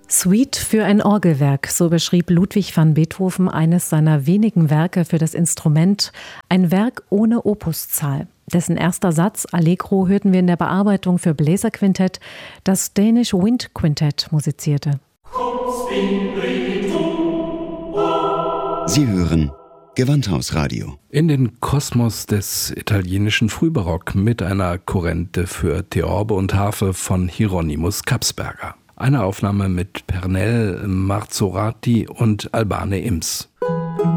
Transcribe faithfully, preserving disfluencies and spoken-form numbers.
Suite für ein Orgelwerk, so beschrieb Ludwig van Beethoven eines seiner wenigen Werke für das Instrument, ein Werk ohne Opuszahl. Dessen erster Satz, Allegro, hörten wir in der Bearbeitung für Bläserquintett, das Danish Wind Quintett musizierte. Sie hören Gewandhausradio. In den Kosmos des italienischen Frühbarock mit einer Kurrente für Theorbe und Harfe von Hieronymus Kapsberger. Eine Aufnahme mit Pernell, Marzorati und Albane Ims.